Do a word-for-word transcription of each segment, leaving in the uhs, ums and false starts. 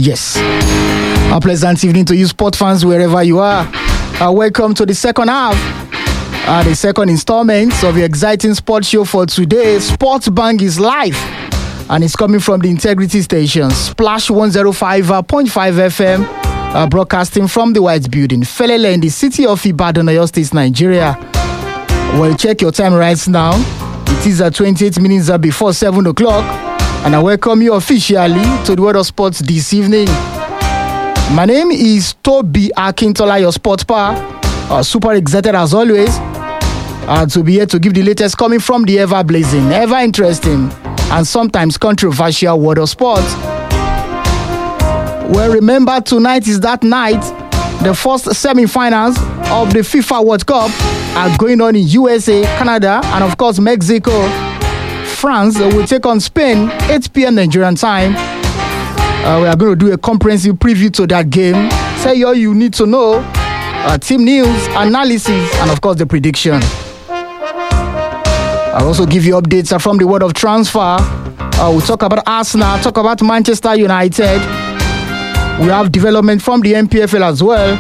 Yes. A pleasant evening to you, sport fans, wherever you are. Uh, welcome to the second half, uh, the second installment of the exciting sports show for today. Sports Bang is live, and it's coming from the Integrity Station, Splash one oh five point five F M, uh, broadcasting from the White Building, Felele, in the city of Ibadan, Oyo State, Nigeria. Well, check your time right now. It is at twenty-eight minutes before seven o'clock, and I welcome you officially to the World of Sports this evening. My name is Toby Akintola, your sports power. Uh, super excited as always uh, to be here to give the latest coming from the ever-blazing, ever-interesting, and sometimes controversial world of sports. Well, remember, tonight is that night. The first semi-finals of the FIFA World Cup are going on in U S A, Canada, and of course Mexico. France will take on Spain, eight p.m. Nigerian time. Uh, we are going to do a comprehensive preview to that game. Say all you need to know, uh, team news, analysis, and of course the prediction. I'll also give you updates from the world of transfer. Uh, we'll talk about Arsenal, talk about Manchester United. We have development from the N P F L as well.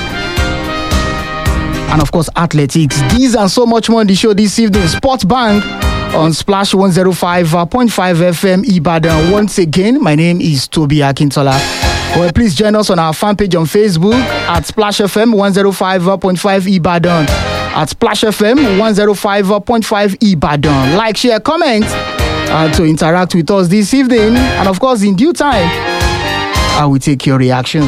And of course, athletics. These and so much more on the show this evening. Sports Bang on Splash one oh five point five F M Ibadan. Once again, my name is Toby Akintola. Well, please join us on our fan page on Facebook at Splash F M one oh five point five Ibadan. At Splash F M one oh five point five Ibadan. Like, share, comment uh, to interact with us this evening. And of course, in due time, I will take your reaction.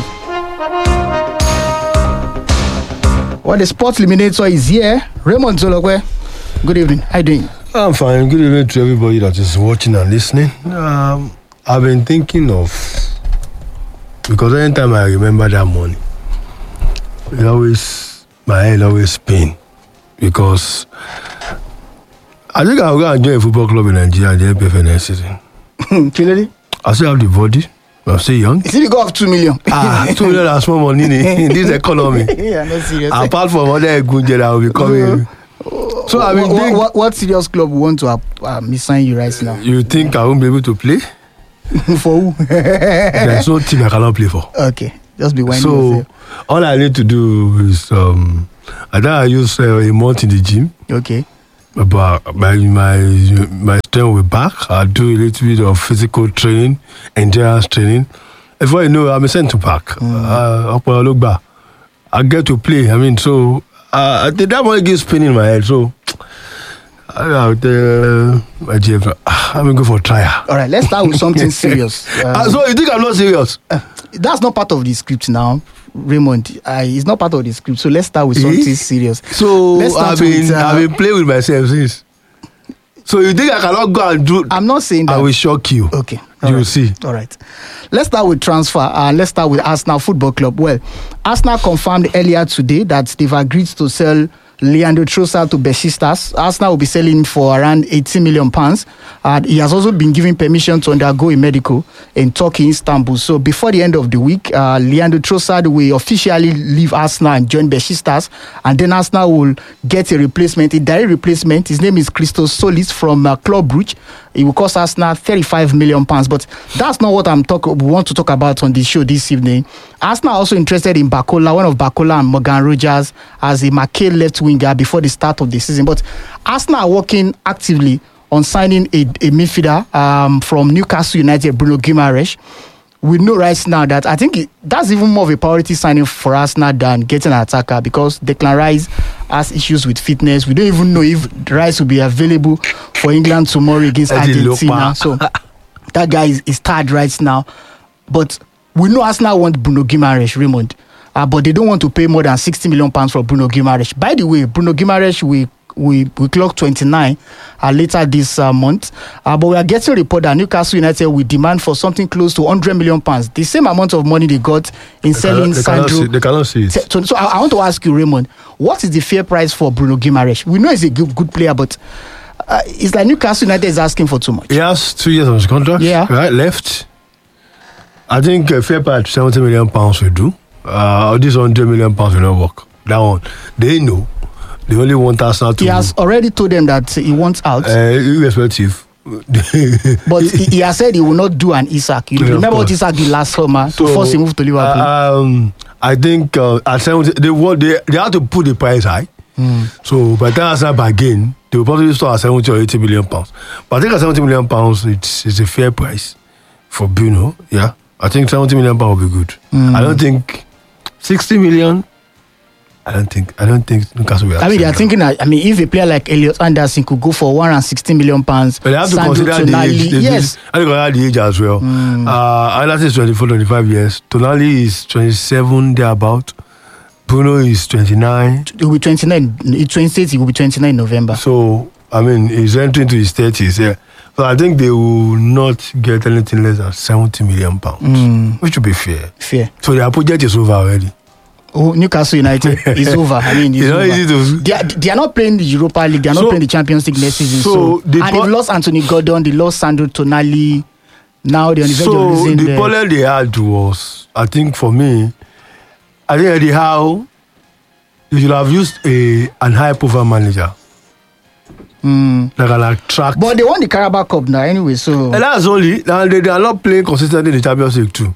Well, the sports eliminator is here. Raymond Zolokwe, good evening. How you doing? I'm fine. Good evening to everybody that is watching and listening. Um, I've been thinking of, because anytime I remember that morning, it always, my head always spin. Because I think I'll go and join a football club in Nigeria and the N P F L next season. Clearly? I still have the body. I'm still young. You see, you go of two million. Ah, two million is small money in this economy. Yeah, no serious. Apart from other good that will be coming. Uh, so I mean, what, think, what, what serious club want to uh, uh, missign you right now? You think I won't be able to play? For who? There's no team I cannot play for. Okay, just be whining So yourself. all I need to do is um, I think I use uh, a month in the gym. Okay. But my my my strength will back. I do a little bit of physical training, endurance training. Before you know, I'm sent to back. Mm. Uh, look back. I get to play. I mean, so uh, that one keeps spinning in my head. So I uh, my G F, I'm gonna go for a trial. All right, let's start with something serious. Um, uh, so you think I'm not serious? Uh, that's not part of the script now. Raymond, uh, it's not part of the script, so let's start with something eh? serious. So let's start I've been, with, uh, I've been playing with myself since. So you think I cannot go and do? I'm not saying that. I will shock you. Okay, you will right. see. All right, let's start with transfer. Uh, let's start with Arsenal Football Club. Well, Arsenal confirmed earlier today that they've agreed to sell Leandro Trossard to Besiktas. Arsenal will be selling for around eighty million pounds. Uh, he has also been given permission to undergo a medical in Turkey, Istanbul. So before the end of the week, uh, Leandro Trossard will officially leave Arsenal and join Besiktas, and then Arsenal will get a replacement, a direct replacement. His name is Christos Solis from uh, Club Brugge. It will cost Arsenal thirty-five million pounds, but that's not what I'm talk. We want to talk about on the show this evening. Arsenal also interested in Bakola, one of Bakola and Morgan Rogers as a McKay left winger before the start of the season. But Arsenal are working actively on signing a, a midfielder um, from Newcastle United, Bruno Guimaraes. We know right now that I think it, that's even more of a priority signing for Arsenal than getting an attacker, because Declan Rice has issues with fitness. We don't even know if Rice will be available for England tomorrow against Argentina. So that guy is, is tired right now. But we know Arsenal want Bruno Guimaraes, Raymond. Uh, but they don't want to pay more than sixty million pounds for Bruno Guimaraes. By the way, Bruno Guimaraes will we we clock twenty-nine uh, later this uh, month. Uh, but we are getting a report that Newcastle United will demand for something close to one hundred million pounds, the same amount of money they got in they selling they Sandro. Cannot see, they cannot see it. So, so I, I want to ask you, Raymond, what is the fair price for Bruno Guimaraes? We know he's a good, good player, but uh, it's like Newcastle United is asking for too much. He has two years of his contract, yeah. right, left. I think a fair price, seventy million pounds will do. Uh, this one hundred million pounds will not work. That one, they know. They only want Arsenal to. He has already told them that he wants out. Uh, irrespective, But he, he has said he will not do an Isak. You Yeah, of remember what course. Isak did last summer to So, force him move to Liverpool? Uh, um, I think uh, at seventy, they, want, they they have to put the price high. So by the time Arsenal bargain, they will probably start at seventy or eighty million pounds. But I think at seventy million pounds, it's, it's a fair price for Bruno. Yeah, I think seventy million pounds will be good. I don't think sixty million. I don't think. I don't think Newcastle will. I mean, they are accept that. thinking that, I mean, if a player like Elliot Anderson could go for one hundred sixty million pounds, But they have to Sandro consider the Tonali, age. They- yes. they have to consider the age as well. Uh, Anderson is twenty-four, twenty-five years. Tonali is twenty-seven, thereabout. Bruno is twenty-nine. He will be twenty-nine. In twenty-eight, he will be twenty-nine in November. So, I mean, he's entering to his thirties. Yeah. So I think they will not get anything less than seventy million pounds, which would be fair. Fair. So their project is over already. Oh, Newcastle United is over. I mean, it's It's not over. easy to- They, are, they are not playing the Europa League. They are not So- playing the Champions League next season. so So, the and po- they've lost Anthony Gordon. They lost Sandro Tonali. Now they're on the verge of So losing the the- problem they had was, I think for me, I think Eddie Howe, they should have used a an high profile manager. That can attract. But they won the Carabao Cup now anyway. So And that's only, and they, they are not playing consistently in the Champions League too.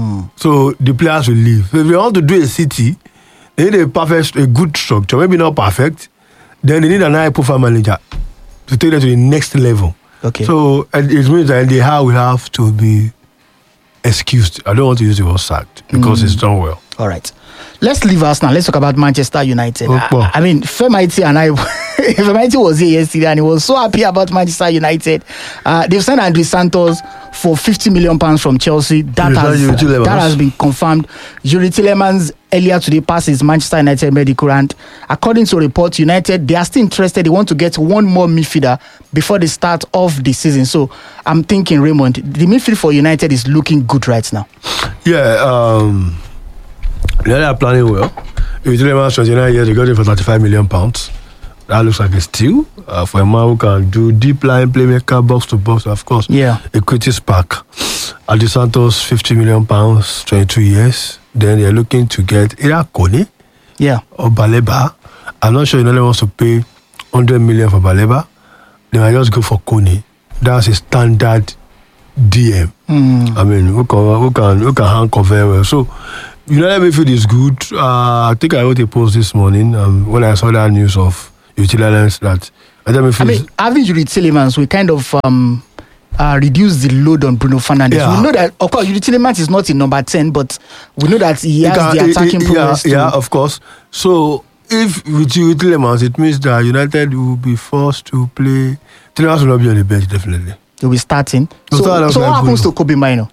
So the players will leave. So if they want to do a city, they need a perfect, a good structure, maybe not perfect, then they need an high profile manager to take them to the next level. Okay. So and it means that Eddie Howe will have to be excused. I don't want to use the word sacked because it's done well. all right. Let's leave us now. Let's talk about Manchester United. Oh, I, wow. I mean, Femaiti and I, Femaiti was here yesterday and he was so happy about Manchester United. Uh, they've signed Andres Santos for fifty million pounds from Chelsea. That Is that has, Yuri Tillemans? that has been confirmed. Yuri Tillemans earlier today passed his Manchester United medical, and according to reports, United, they are still interested. They want to get one more midfielder before the start of the season. So I'm thinking, Raymond, the midfield for United is looking good right now. Yeah, um, they are planning well. If you tell twenty-nine years, they got it for thirty-five million pounds. That looks like a steal uh, for a man who can do deep line, playmaker, box to box, of course. Yeah. Equity spark. Adi Santos, fifty million pounds, twenty-two years. Then they're looking to get either Kone Yeah. or Baleba. I'm not sure United wants to pay one hundred million for Baleba. They might just go for Kone. That's a standard D M. I mean, who can who can who can handle very well. So United midfield is good. Uh, I think I wrote a post this morning um, when I saw that news of Utilities that United midfield. I is- mean, having Yuri Tillemans, we kind of um, uh, reduce the load on Bruno Fernandes. Yeah. We know that, of course, Yuri Tillemans is not in number ten, but we know that he He has can- the he- attacking he- prowess. Yeah, yeah, too. of course. So if with you Tillemans, it means that United will be forced to play. Tillemans will not be on the bench definitely. He'll be starting. He'll So, start so what alongside happens Bruno. to Kobe Mino?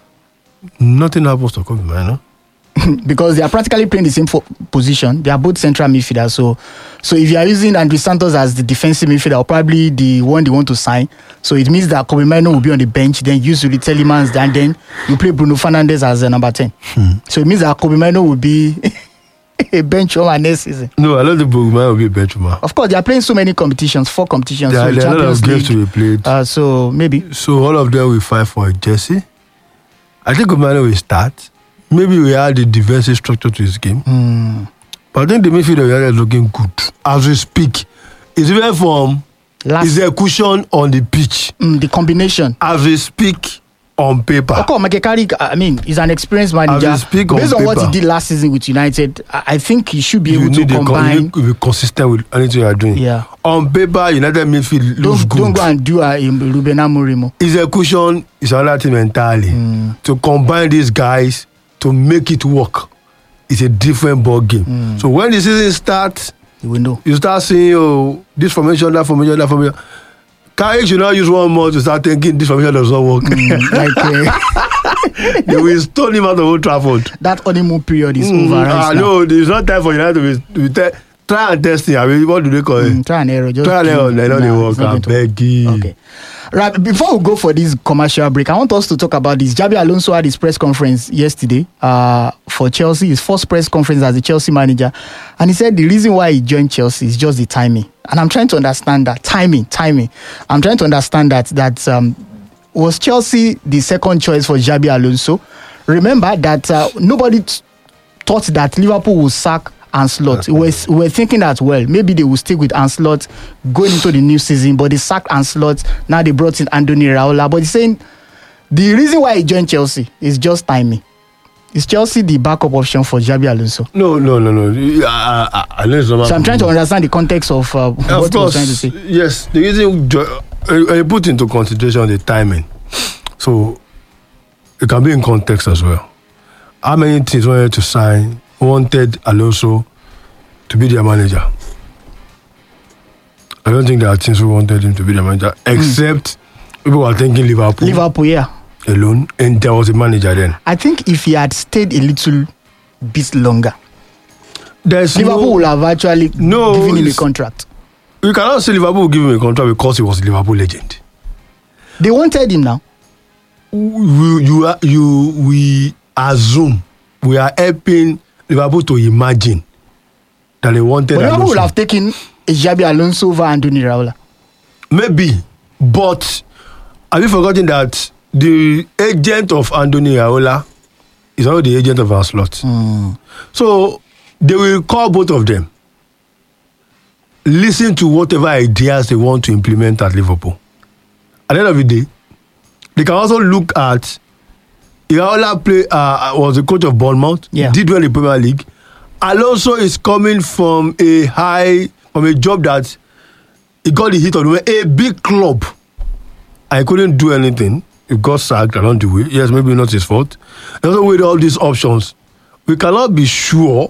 Nothing happens to Kobe, man. No? Because they are practically playing the same fo- position. They are both central midfielders. So, so if you are using Andres Santos as the defensive midfielder, or probably the one they want to sign, so it means that Kobe Mino will be on the bench. Then use Yuri Tillemans, and then you play Bruno Fernandes as a number ten. So it means that Kobe Mino will be a bench over next season. No, I don't think Kobe will be a benchmark. Of course, they are playing so many competitions, four competitions. There, so are- there are a lot of Champions games to League, be played. uh, so maybe. So all of them will fight for a jersey. I think Umano will start. Maybe we add the defensive structure to his game. But I think the midfield of United is looking good. As we speak, it's even from Last, is a cushion on the pitch. mm, the combination. As we speak on paper. Of course, Makekari, I mean, he's an experienced manager. As we speak on Based on what he paper. did last season with United, I I think he should be You able to need a con- you combine. need to be consistent with anything you are doing. Yeah. On paper, United midfield looks Don't, good. don't go and do a um, Ruben Amorim. Is a cushion is another thing entirely. To combine these guys to make it work is a different ball game. So when the season starts, You will know. you start seeing oh this formation, that formation, that formation. Carrick should not use one more to start thinking this formation does not work. Like uh, They will stone him out of Old Trafford. that honeymoon period is over right Ah, now. no, there's not time for United to be, to be te- try and test it. I mean, what do they call it? Mm, try and error. Just Try and do- error, they know Nah, they it's work. not I going to beg you. Okay. Right, before we go for this commercial break, I want us to talk about this. Xabi Alonso had his press conference yesterday uh, for Chelsea, his first press conference as a Chelsea manager. And he said the reason why he joined Chelsea is just the timing. And I'm trying to understand that. Timing, timing. I'm trying to understand that, that um, was Chelsea the second choice for Xabi Alonso? Remember that uh, nobody t- thought that Liverpool would sack Ancelotti. We were, we were thinking that, well, maybe they will stick with Ancelotti going into the new season, but they sacked Ancelotti. Now they brought in Andoni Raiola. But he's saying the reason why he joined Chelsea is just timing. Is Chelsea the backup option for Xabi Alonso? No, no, no, no. I, I, I know it's not So I'm trying to understand the context of uh, what Of he was course, trying to say. yes. The reason jo- I, I put into consideration the timing, so it can be in context as well. How many teams wanted to sign, wanted Alonso to be their manager? I don't think there are teams who wanted him to be their manager, except mm. people were thinking Liverpool. Liverpool, yeah. Alone, and there was a manager then. I think if he had stayed a little bit longer, There's Liverpool no, would have actually No, given him a it's- contract. You cannot say Liverpool will give him a contract because he was a Liverpool legend. They wanted him now. We, you, are, you, we assume we are helping Liverpool to imagine that they wanted But Liverpool Alonso. would have taken a Xabi Alonso over Andoni Raiola. Maybe, but have you forgotten that the agent of Andoni Raiola is also the agent of Ancelotti? Mm. So they will call both of them, listen to whatever ideas they want to implement at Liverpool. At the end of the day, they can also look at Raiola play uh, was the coach of Bournemouth, Yeah. did well in the Premier League. Alonso is coming from a high, from a job that he got the hit on a big club. I couldn't do anything. He got sacked along the way. Yes, maybe not his fault. He also weighed all these options. We cannot be sure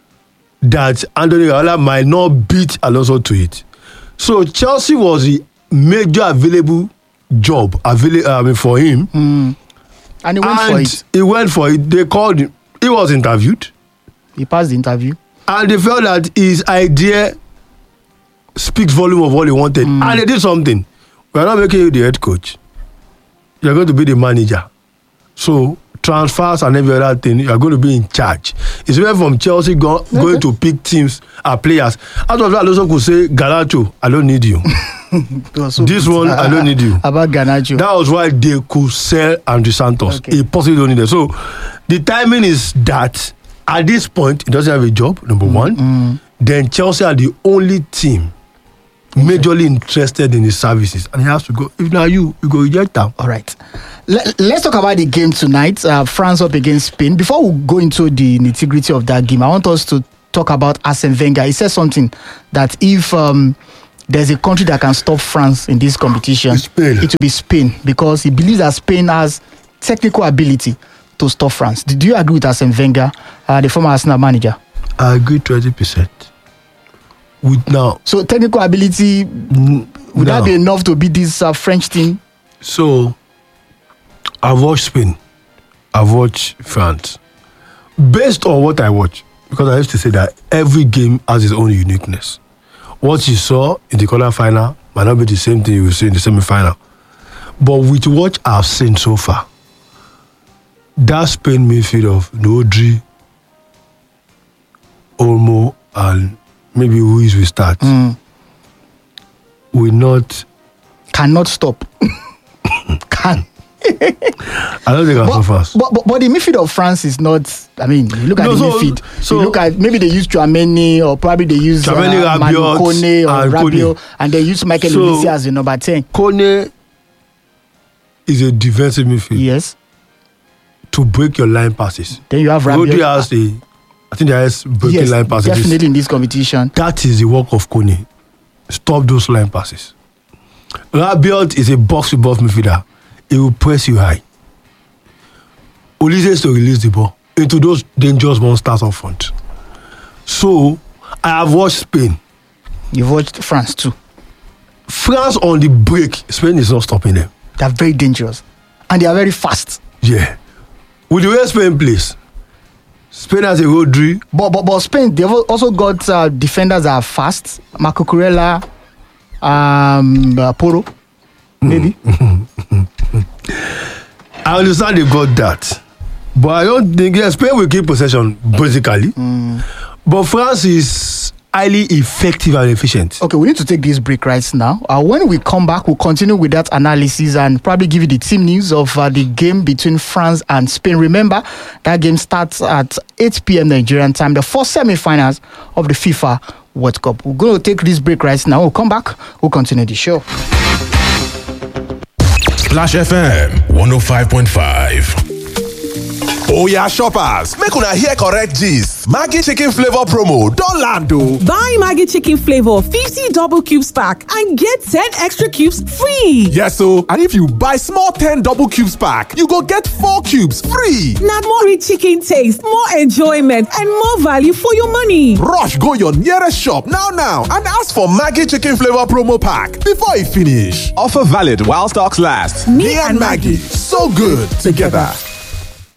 that Andoni Raiola might not beat Alonso to it. So Chelsea was the major available job available I mean, for him. Mm. And he went and for it. he went for it. They called him. He was interviewed. He passed the interview. And they felt that his idea speaks volume of what he wanted. Mm. And they did something. We are not making you the head coach. You are going to be the manager. So transfers and every other thing, you are going to be in charge. It's where from Chelsea go, Okay. going to pick teams or players. Out of that, Alonso could say, Garnacho, I don't need you. It was so This good. one, I don't need you. About Garnacho. That was why they could sell Andrew Santos. Okay. He possibly don't need it. So the timing is that at this point, he doesn't have a job, number one. Mm. Then Chelsea are the only team majorly interested in his services. And he has to go. If not you, you go reject them. All right. Let, let's talk about the game tonight. Uh, France up against Spain. Before we go into the nitty-gritty of that game, I want us to talk about Arsene Wenger. He said something that if um, there's a country that can stop France in this competition, It's Spain. it will be Spain, because he believes that Spain has technical ability to stop France. Do you agree with Arsene Wenger, uh, the former Arsenal manager? I agree twenty percent. With now, So technical ability, n- would now, that be enough to beat this uh, French team? So, I've watched Spain. I've watched France. Based on what I watch, because I used to say that every game has its own uniqueness. What you saw in the quarter final might not be the same thing you will see in the semi final. But with what I've seen so far, that Spain midfield of Rodri, Olmo, and maybe Ruiz will start, Mm. will not. Cannot stop. Can. I don't think I'm so But, fast. but, but, but the midfield of France is not. I mean, you look at No, the so- midfield. so- you look at maybe they use Chouameni, or probably they use Chouameni, uh, Manu Rabiot, Kone or and Rabiot, Kone. and they use Michael So- Olise as the number ten. Kone is a defensive midfield Yes. to break your line passes. Then you have Rodri Rabiot. has a, I think there is breaking Yes, line passes. definitely in this competition. That is the work of Kone. Stop those line passes. Rabiot is a box-to-box midfielder. He will press you high. Olise is to release the ball into those dangerous monsters up front. So, I have watched Spain. You've watched France too. France on the break, Spain is not stopping them. They're very dangerous, and they are very fast. Yeah. With the way Spain plays, Spain has a Rodri. But but, but Spain, they've also got uh, defenders that are fast. Marco Curella, um, uh, Poro, maybe. I understand they got that. But I don't think, yeah, Spain will keep possession, basically. Mm. But France is, I highly effective and efficient. Okay, we need to take this break right now. Uh, when we come back, we'll continue with that analysis and probably give you the team news of uh, the game between France and Spain. Remember, that game starts at eight p.m. Nigerian time, the first semi-finals of the FIFA World Cup. We're going to take this break right now. We'll come back. We'll continue the show. Splash F M one oh five point five. Oya shoppers, make una hear correct gist. Maggi chicken flavor promo don land o. Buy Maggi chicken flavor fifty double cubes pack and get ten extra cubes free. Yes o, and if you buy small ten double cubes pack, you go get four cubes free. Na more rich chicken taste, more enjoyment and more value for your money. Rush go your nearest shop now now and ask for Maggi chicken flavor promo pack before e finish. Offer valid while stocks last. Me, Me and Maggi, so good together.